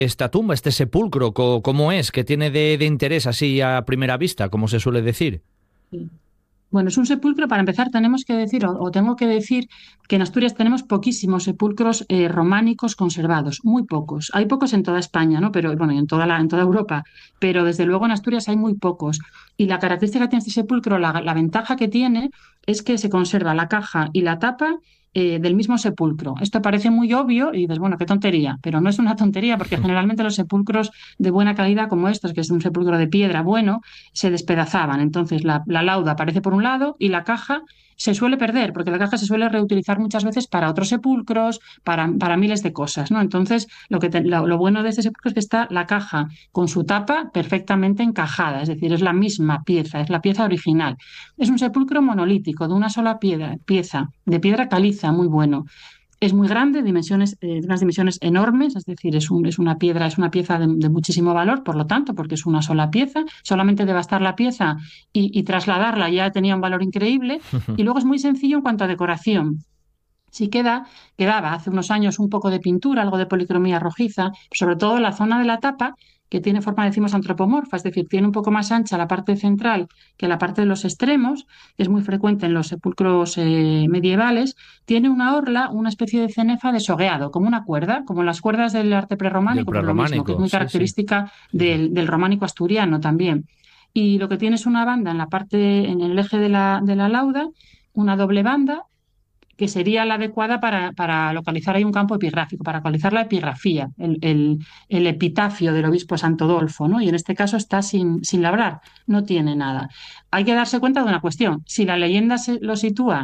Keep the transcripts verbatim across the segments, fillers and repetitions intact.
esta tumba, este sepulcro? ¿Cómo es? ¿Qué tiene de, de interés así a primera vista, como se suele decir? Sí. Bueno, es un sepulcro, para empezar, tenemos que decir, o, o tengo que decir, que en Asturias tenemos poquísimos sepulcros eh, románicos conservados, muy pocos. Hay pocos en toda España, ¿no? Pero, bueno, y en toda la, en toda Europa, pero desde luego en Asturias hay muy pocos. Y la característica que tiene este sepulcro, la, la ventaja que tiene, es que se conserva la caja y la tapa eh, del mismo sepulcro. Esto parece muy obvio y dices, bueno, qué tontería, pero no es una tontería porque generalmente los sepulcros de buena calidad como estos, que es un sepulcro de piedra bueno, se despedazaban. Entonces la, la lauda aparece por un lado y la caja se suele perder, porque la caja se suele reutilizar muchas veces para otros sepulcros, para, para miles de cosas, ¿no? Entonces, lo, que te- lo, lo bueno de este sepulcro es que está la caja con su tapa perfectamente encajada, es decir, es la misma pieza, es la pieza original. Es un sepulcro monolítico, de una sola piedra, pieza, de piedra caliza, muy bueno. Es muy grande, dimensiones, eh, de unas dimensiones enormes, es decir, es, un- es una piedra, es una pieza de, de muchísimo valor, por lo tanto, porque es una sola pieza. Solamente devastar la pieza y, y trasladarla ya tenía un valor increíble. Y luego es muy sencillo en cuanto a decoración. Sí queda, quedaba hace unos años un poco de pintura, algo de policromía rojiza, sobre todo en la zona de la tapa, que tiene forma, decimos, antropomorfa, es decir, tiene un poco más ancha la parte central que la parte de los extremos, que es muy frecuente en los sepulcros eh, medievales. Tiene una orla, una especie de cenefa de sogueado, como una cuerda, como las cuerdas del arte Del prerrománico, pues lo mismo, que es prerrománico, muy sí, sí. característica Sí, sí. del, del románico asturiano también. Y lo que tiene es una banda en la parte, en el eje de la, de la lauda, una doble banda que sería la adecuada para, para localizar ahí un campo epigráfico, para localizar la epigrafía, el, el- el epitafio del obispo Santo Dolfo, ¿no? Y en este caso está sin, sin labrar, no tiene nada. Hay que darse cuenta de una cuestión. Si la leyenda se lo sitúa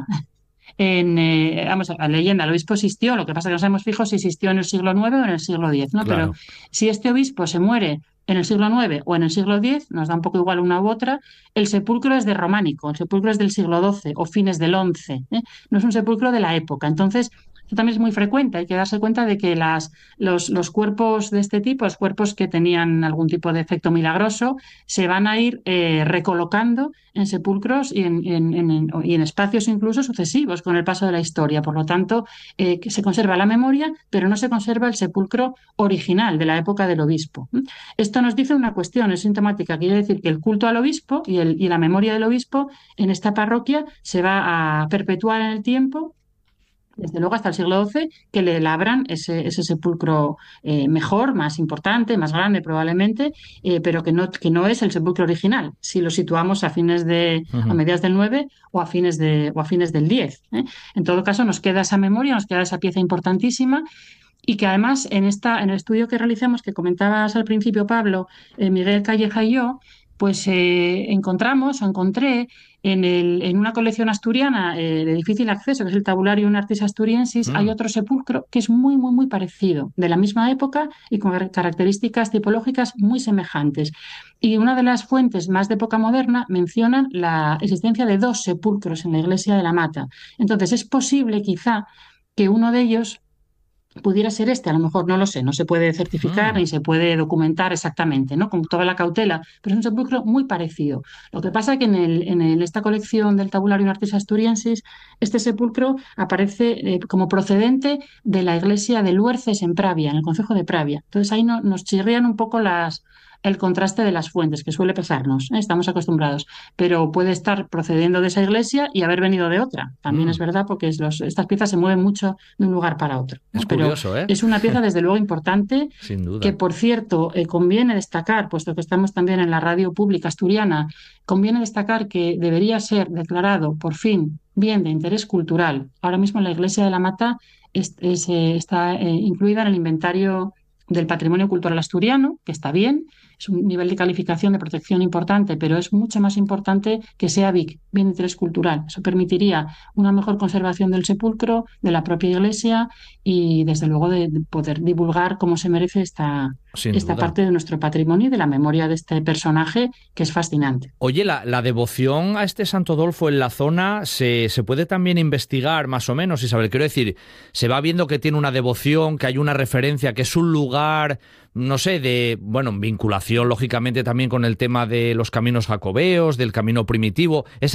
en, eh, vamos, la leyenda, el obispo existió, lo que pasa es que no sabemos fijo si existió en el siglo nueve o en el siglo diez, ¿no? Pero Claro. si este obispo se muere en el siglo nueve o en el siglo diez, nos da un poco igual una u otra, el sepulcro es de románico, el sepulcro es del siglo doce o fines del once, ¿eh? No es un sepulcro de la época. Entonces, esto también es muy frecuente, hay que darse cuenta de que las, los, los cuerpos de este tipo, los cuerpos que tenían algún tipo de efecto milagroso, se van a ir eh, recolocando en sepulcros y en, en- en- y en espacios incluso sucesivos con el paso de la historia. Por lo tanto, eh, que se conserva la memoria, pero no se conserva el sepulcro original de la época del obispo. ¿Mm? Esto nos dice una cuestión, es sintomática, quiere decir que el culto al obispo y, el- y la memoria del obispo en esta parroquia se va a perpetuar en el tiempo. Desde luego hasta el siglo doce, que le labran ese, ese sepulcro eh, mejor, más importante, más grande probablemente, eh, pero que no, que no es el sepulcro original, si lo situamos a fines de, a Ujú. mediados del nueve o a fines de, o a fines del diez, ¿eh? En todo caso, nos queda esa memoria, nos queda esa pieza importantísima y que además en, esta, en el estudio que realizamos, que comentabas al principio, Pablo, eh, Miguel Calleja y yo, pues eh, encontramos, o encontré en, el, en una colección asturiana eh, de difícil acceso, que es el Tabularium Artis Asturiensis, hay Mm. otro sepulcro que es muy, muy, muy parecido, de la misma época y con características tipológicas muy semejantes. Y una de las fuentes más de época moderna mencionan la existencia de dos sepulcros en la iglesia de la Mata. Entonces, es posible quizá que uno de ellos pudiera ser este, a lo mejor no lo sé, no se puede certificar Mm. ni se puede documentar exactamente, ¿no? Con toda la cautela, pero es un sepulcro muy parecido. Lo que pasa es que en, el, en el- esta colección del Tabulario Artis Asturiensis, este sepulcro aparece eh, como procedente de la iglesia de Luerces en Pravia, en el concejo de Pravia. Entonces ahí no- nos chirrían un poco las, el contraste de las fuentes, que suele pasarnos, ¿eh? Estamos acostumbrados, pero puede estar procediendo de esa iglesia y haber venido de otra. También es Mm. verdad porque es los- estas piezas se mueven mucho de un lugar para otro, Es ¿no? Pero curioso, ¿eh? es una pieza, desde luego, importante Sin que, duda. por cierto, eh, conviene destacar, puesto que estamos también en la radio pública asturiana, conviene destacar que debería ser declarado, por fin, bien de interés cultural. Ahora mismo la Iglesia de la Mata es- es, eh, está eh, incluida en el inventario del patrimonio cultural asturiano, que está bien, es un nivel de calificación de protección importante, pero es mucho más importante que sea B I C, bien de interés cultural. Eso permitiría una mejor conservación del sepulcro, de la propia iglesia y, desde luego, de, de poder divulgar como se merece esta, Sin esta duda. parte de nuestro patrimonio y de la memoria de este personaje que es fascinante. Oye, la, la devoción a este Santo Dolfo en la zona se, se puede también investigar más o menos, Isabel. Quiero decir, se va viendo que tiene una devoción, que hay una referencia, que es un lugar, no sé, de, bueno, vinculación lógicamente también con el tema de los caminos jacobeos, del camino primitivo. ¿Es